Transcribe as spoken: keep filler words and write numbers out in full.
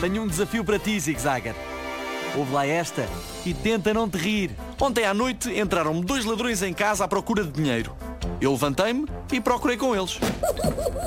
Tenho um desafio para ti, Zig Zagger. Ouve lá esta e tenta não te rir. Ontem à noite entraram-me dois ladrões em casa à procura de dinheiro. Eu levantei-me e procurei com eles.